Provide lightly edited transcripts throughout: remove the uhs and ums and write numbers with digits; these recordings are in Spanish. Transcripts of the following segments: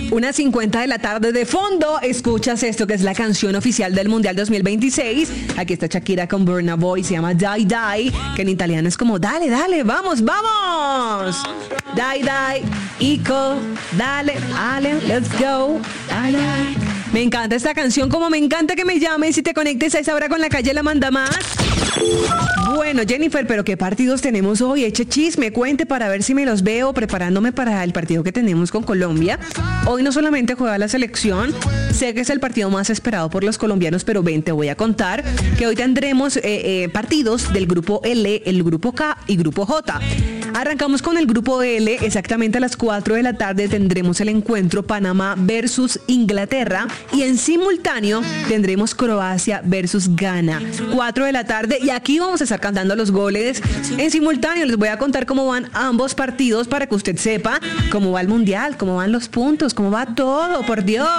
1:50 de la tarde. De fondo escuchas esto que es la canción oficial del Mundial 2026. Aquí está Shakira con Burna Boy, se llama Die Die, que en italiano es como dale, dale, vamos, vamos. Die Die, Ico, dale, dale, let's go. Dale. Me encanta esta canción, como me encanta que me llames y te conectes a esa hora con La Calle La Manda Más. Bueno, Jennifer, pero ¿qué partidos tenemos hoy? Eche chisme, cuente para ver si me los veo preparándome para el partido que tenemos con Colombia. Hoy no solamente juega la selección, sé que es el partido más esperado por los colombianos, pero ven, te voy a contar que hoy tendremos partidos del grupo L, el grupo K y grupo J. Arrancamos con el grupo L, exactamente a las 4 de la tarde tendremos el encuentro Panamá versus Inglaterra y en simultáneo tendremos Croacia versus Ghana. 4 de la tarde y aquí vamos a estar cantando los goles en simultáneo. Les voy a contar cómo van ambos partidos para que usted sepa cómo va el Mundial, cómo van los puntos, cómo va todo, por Dios.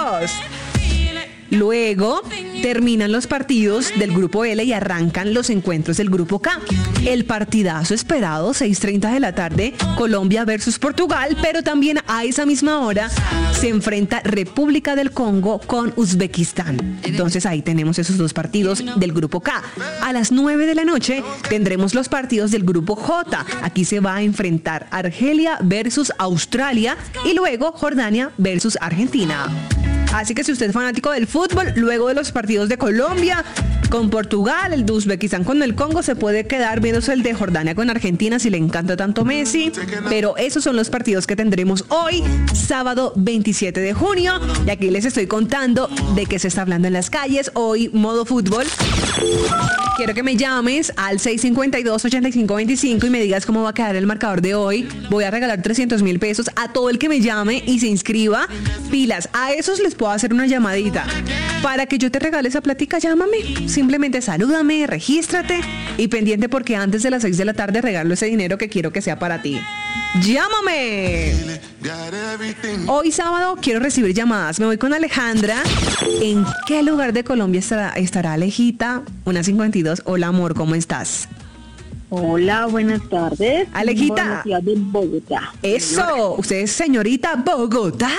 Luego terminan los partidos del grupo L y arrancan los encuentros del grupo K. El partidazo esperado, 6:30 de la tarde, Colombia versus Portugal, pero también a esa misma hora se enfrenta República del Congo con Uzbekistán. Entonces ahí tenemos esos dos partidos del grupo K. A las 9 de la noche tendremos los partidos del grupo J. Aquí se va a enfrentar Argelia versus Australia y luego Jordania versus Argentina. Así que si usted es fanático del fútbol, luego de los partidos de Colombia con Portugal, el de Uzbekistán con el Congo, se puede quedar viéndose el de Jordania con Argentina si le encanta tanto Messi. Pero esos son los partidos que tendremos hoy, sábado 27 de junio. Y aquí les estoy contando de qué se está hablando en las calles. Hoy, modo fútbol. Quiero que me llames al 652-8525 y me digas cómo va a quedar el marcador de hoy. Voy a regalar 300,000 pesos a todo el que me llame y se inscriba. Pilas, a esos les puedo hacer una llamadita. Para que yo te regale esa plática, llámame. Simplemente salúdame, regístrate y pendiente porque antes de las 6 de la tarde regalo ese dinero que quiero que sea para ti. ¡Llámame! Hoy sábado quiero recibir llamadas. Me voy con Alejandra. ¿En qué lugar de Colombia estará Alejita? 1:52. Hola, amor, ¿cómo estás? Hola, buenas tardes. Alejita. En la ciudad de Bogotá. Eso, señora. Usted es señorita Bogotá.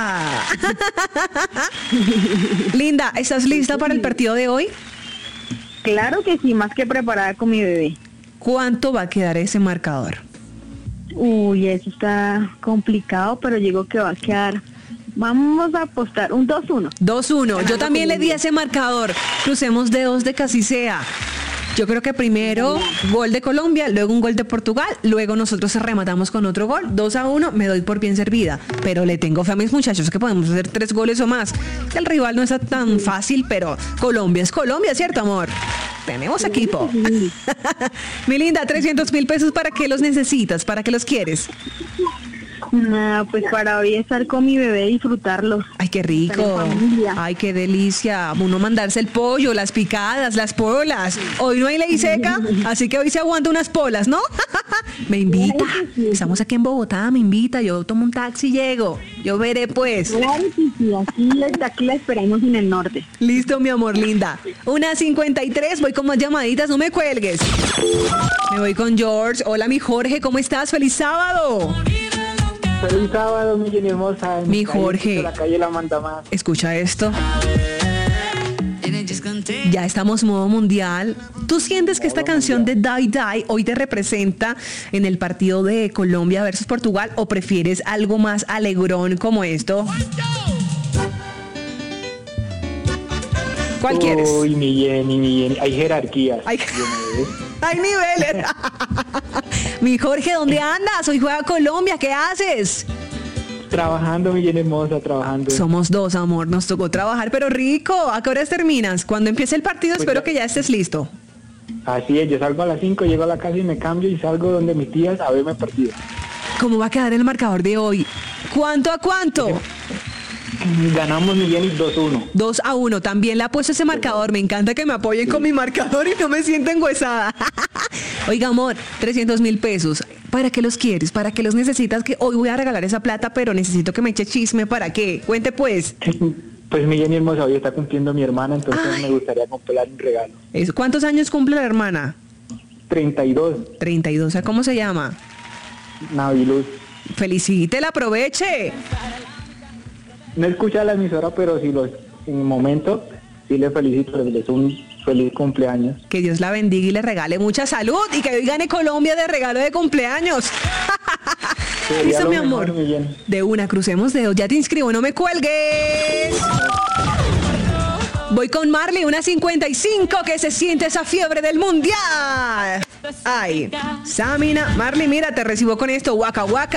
Linda, ¿estás lista para el partido de hoy? Claro que sí, más que preparada con mi bebé. ¿Cuánto va a quedar ese marcador? Uy, eso está complicado, pero digo que va a quedar. Vamos a apostar un 2-1. 2-1. Yo también le di ese marcador. Crucemos dedos de que así sea. Yo creo que primero gol de Colombia, luego un gol de Portugal, luego nosotros rematamos con otro gol, 2-1, me doy por bien servida, pero le tengo fe a mis muchachos que podemos hacer 3 goles o más. El rival no está tan fácil, pero Colombia es Colombia, ¿cierto, amor? Tenemos equipo. Mi linda, 300,000 pesos, ¿para qué los necesitas? ¿Para qué los quieres? Nada, pues para hoy estar con mi bebé y disfrutarlos. Ay, qué rico. Ay, qué delicia. Uno mandarse el pollo, las picadas, las polas. Hoy no hay ley seca, así que hoy se aguanta unas polas, ¿no? Me invita. Estamos aquí en Bogotá, me invita. Yo tomo un taxi y llego. Yo veré, pues. Claro que sí, aquí la esperamos en el norte. Listo, mi amor, linda. 1:53, voy con más llamaditas, no me cuelgues. Me voy con George. Hola, mi Jorge, ¿cómo estás? ¡Feliz sábado! Feliz sábado, mi Jenny hermosa. Mi Jorge, La calle La Manda Más. Escucha esto. Ya estamos modo mundial. ¿Tú sientes que esta canción de Die Die hoy te representa en el partido de Colombia versus Portugal o prefieres algo más alegrón como esto? ¿Cuál quieres? Uy, mi Jenny. Hay jerarquías. Hay niveles. Mi Jorge, ¿dónde andas? Hoy juega Colombia, ¿qué haces? Trabajando, mi Jenny hermosa, trabajando. Somos dos, amor, nos tocó trabajar, pero rico. ¿A qué horas terminas? Cuando empiece el partido, Pues espero ya. que ya estés listo. Así es, yo salgo a las 5, llego a la casa y me cambio y salgo donde mis tías a verme partido. ¿Cómo va a quedar el marcador de hoy? ¿Cuánto a cuánto? Ganamos, mi Jenny, 2-1. 2-1. También le ha puesto ese marcador. Me encanta que me apoyen con mi marcador y no me sienten huesada. Oiga, amor, 300,000 pesos. ¿Para qué los quieres? ¿Para qué los necesitas? Que hoy voy a regalar esa plata, pero necesito que me eche chisme. ¿Para qué? Cuente, pues. Pues mi Jenny hermosa, hoy está cumpliendo mi hermana, entonces me gustaría comprarle un regalo. ¿Cuántos años cumple la hermana? 32. 32. ¿Cómo se llama? Naviluz. Felicítela, aproveche. no escucha la emisora, pero en el momento sí le felicito, le deseo un feliz cumpleaños. Que Dios la bendiga y le regale mucha salud y que hoy gane Colombia de regalo de cumpleaños. Listo, mi amor. De una, crucemos dedos. Ya te inscribo, no me cuelgues. Voy con Marley, una 55, que se siente esa fiebre del mundial. Ay, Samina, Marley, mira, te recibo con esto, Waka Waka.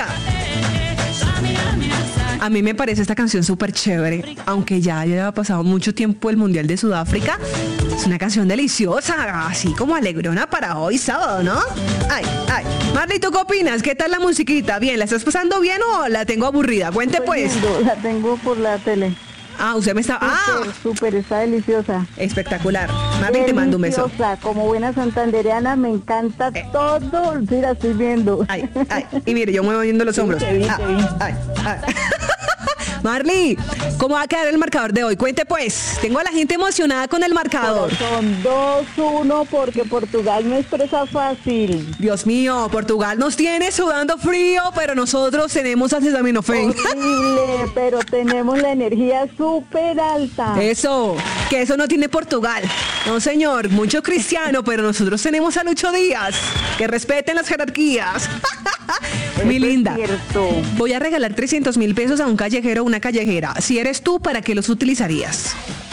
A mí me parece esta canción súper chévere, aunque ya haya pasado mucho tiempo el Mundial de Sudáfrica. Es una canción deliciosa, así como alegrona para hoy sábado, ¿no? Ay, ay. Marley, ¿tú qué opinas? ¿Qué tal la musiquita? ¿Bien? ¿La estás pasando bien o la tengo aburrida? Cuente pues. La tengo por la tele. Ah, usted me está... Súper, está deliciosa. Espectacular. Marley, te mando un beso. Como buena santandereana, me encanta todo. Sí, la estoy viendo. Ay, ay. Y mire, yo muevo viendo los hombros. Te vi. Ay, ay. Marley, ¿cómo va a quedar el marcador de hoy? Cuente pues. Tengo a la gente emocionada con el marcador. Son 2-1 porque Portugal me expresa fácil. Dios mío, Portugal nos tiene sudando frío, pero nosotros tenemos acetaminofén. Horrible, pero tenemos la energía súper alta. Eso, que eso no tiene Portugal. No, señor, mucho cristiano, pero nosotros tenemos a Lucho Díaz. Que respeten las jerarquías. Mi linda, voy a regalar 300,000 pesos a un callejero o una callejera. Si eres tú, ¿para qué los utilizarías?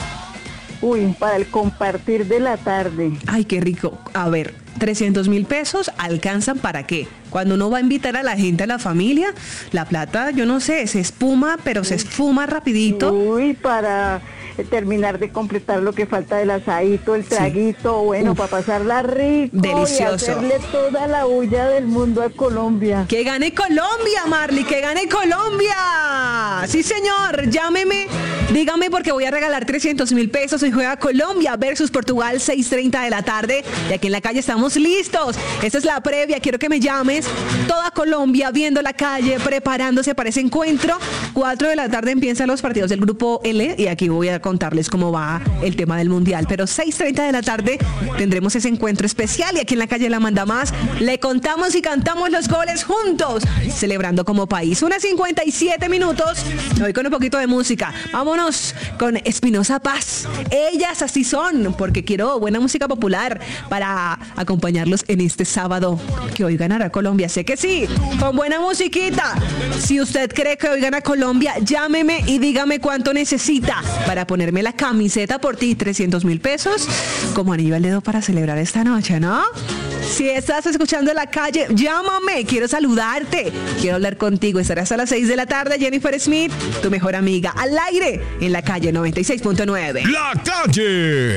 Uy, para el compartir de la tarde. Ay, qué rico. A ver, 300,000 pesos alcanzan ¿para qué? Cuando uno va a invitar a la gente, a la familia, la plata, yo no sé, se espuma, pero se esfuma rapidito. Uy, para terminar de completar lo que falta del asadito, el traguito, sí. Bueno, para pasarla rico. Delicioso. Y hacerle toda la bulla del mundo a Colombia. ¡Que gane Colombia, Marley! ¡Que gane Colombia! Sí, señor, llámeme, dígame porque voy a regalar 300,000 pesos y juega Colombia versus Portugal, 6:30 de la tarde. Y aquí en la calle estamos listos. Esta es la previa, quiero que me llames. Toda Colombia viendo la calle, preparándose para ese encuentro. 4 de la tarde empiezan los partidos del Grupo L y aquí voy a contarles cómo va el tema del Mundial. Pero 6:30 de la tarde tendremos ese encuentro especial y aquí en la calle La Manda Más le contamos y cantamos los goles juntos, celebrando como país. 1:57 minutos. Me voy con un poquito de música. Vámonos con Espinosa Paz. Ellas así son, porque quiero buena música popular para acompañarlos en este sábado. Que hoy ganará Colombia, sé que sí, con buena musiquita. Si usted cree que hoy gana Colombia, llámeme y dígame cuánto necesita para ponerme la camiseta por ti. 300,000 pesos como anillo al dedo para celebrar esta noche, ¿no? Si estás escuchando en la calle, llámame, quiero saludarte, quiero hablar contigo. Estaré hasta las 6 de la tarde, Jennifer Smith, tu mejor amiga, al aire en la calle 96.9. La calle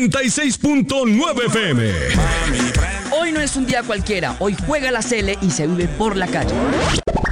96.9 FM. Hoy no es un día cualquiera, hoy juega la Sele y se vive por la calle.